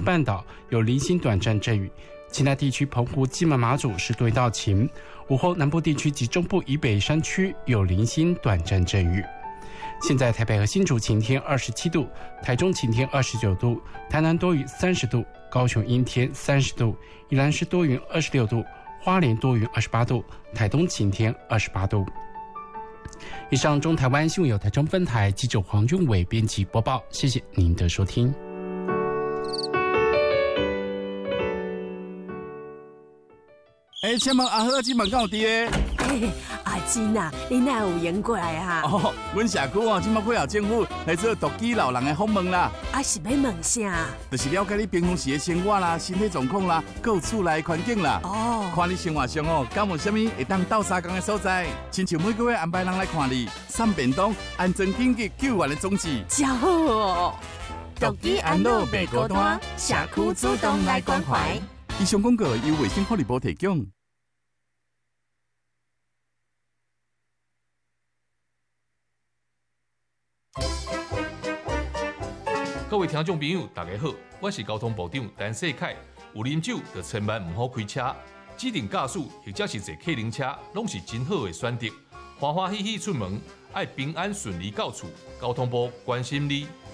半岛有零星短暂阵雨，其他地区澎湖、金门、马祖是多云到晴。午后南部地区及中部以北山区有零星短暂阵雨。现在台北和新竹晴天27度，台中晴天29度，台南多云30度，高雄阴天30度，宜兰是多云26度，花莲多云28度，台东晴天28度。以上中台湾新闻由台中分台记者黄俊伟编辑播报，谢谢您的收听。 请问阿好，今晚敢有伫咧？ 阿金啊，你哪有闲过来啊？ 哦，阮社区今麦配合政府来做独居老人的访问啦。 是要问啥？ 就是了解你平常时的生活啦、身体状况啦，还有厝内环境啦。看你生活上敢有啥物会当斗相共的所在？亲像每个月安排人来看你，送便当、安全紧急救援的装置。 真好哦！ 独居安老袂孤单，社区主动来关怀。以上广告由卫生福利部提供。 各位听众朋友，大家好，我是交通部长陈世凯。有啉酒就千万唔好开车，指定驾驶或者是坐客人车，拢是真好的选择。欢欢喜喜出门，爱平安顺利到厝。交通部关心你。